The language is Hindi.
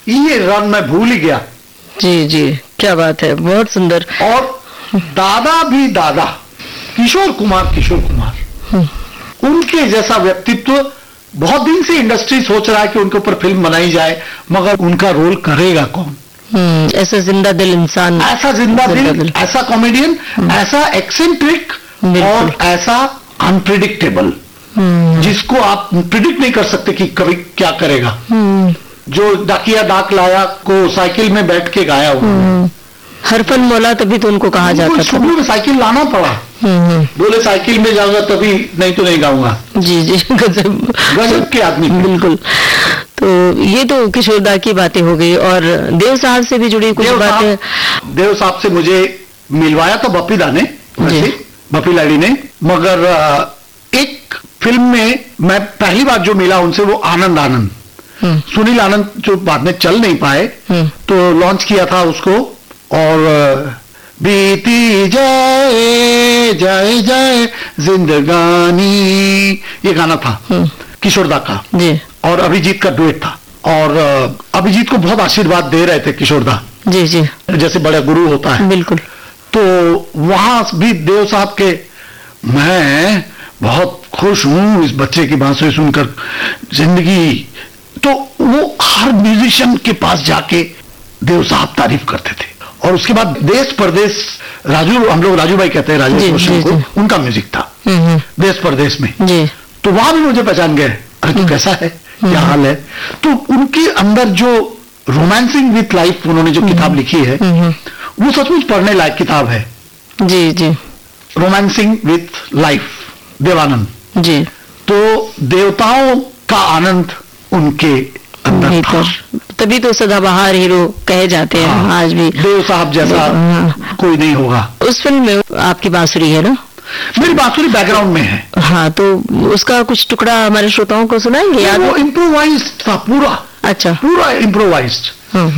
ये रन मैं भूल ही गया। जी जी, क्या बात है, बहुत सुंदर। और दादा भी दादा किशोर कुमार, उनके जैसा व्यक्तित्व बहुत दिन से इंडस्ट्री सोच रहा है कि उनके ऊपर फिल्म बनाई जाए, मगर उनका रोल करेगा कौन? ऐसा जिंदा दिल इंसान, ऐसा जिंदा दिल, ऐसा कॉमेडियन, ऐसा एक्सेंट्रिक और ऐसा अनप्रिडिक्टेबल, जिसको आप प्रिडिक्ट नहीं कर सकते कि कभी क्या करेगा। जो डाकिया डाक लाया को साइकिल में बैठ के गाया हुआ, हरफन मौला, तभी तो उनको कहा जाता था। शुरू में साइकिल लाना पड़ा, बोले साइकिल में जाऊंगा तभी, नहीं तो नहीं गाऊंगा। जी जी, गजब के आदमी, बिल्कुल। तो ये तो किशोरदा की बातें हो गई, और देव साहब से भी जुड़ी कुछ बातें। देव साहब से मुझे मिलवाया था बपीदा ने, बपी लाड़ी ने, मगर एक फिल्म में मैं पहली बार जो मिला उनसे वो आनंद, सुनील आनंद जो बाद में चल नहीं पाए, तो लॉन्च किया था उसको, और बीती जाए जाए जाए जिंदगानी, ये गाना था किशोरदा का जी। और अभिजीत का डुएट था, और अभिजीत को बहुत आशीर्वाद दे रहे थे किशोरदा, जी जी, जैसे बड़ा गुरु होता है। बिल्कुल। तो वहां भी देव साहब के, मैं बहुत खुश हूं इस बच्चे की बांसुरी सुनकर जिंदगी, तो वो हर म्यूजिशियन के पास जाके देव साहब तारीफ करते थे। और उसके बाद देश परदेश, हम लोग राजू भाई कहते हैं, राजेश रोशन को, उनका म्यूजिक था देश परदेश में जी। तो वहां भी मुझे पहचान गए, अरे तू कैसा है, क्या हाल है। तो उनके अंदर जो रोमांसिंग विथ लाइफ उन्होंने जो किताब लिखी है, वो सचमुच पढ़ने लायक किताब है। जी जी, रोमांसिंग विथ लाइफ, देवानंद जी। तो देवताओं का आनंद उनके अंदर था, तभी तो सदाबहार हीरो कहे जाते हैं। आज भी देव साहब जैसा कोई नहीं होगा। उस फिल्म में आपकी बांसुरी है ना? मेरी बांसुरी बैकग्राउंड में है। हाँ, तो उसका कुछ टुकड़ा हमारे श्रोताओं को सुनाएंगे? वो इम्प्रोवाइज्ड था पूरा। अच्छा, पूरा इम्प्रोवाइज्ड।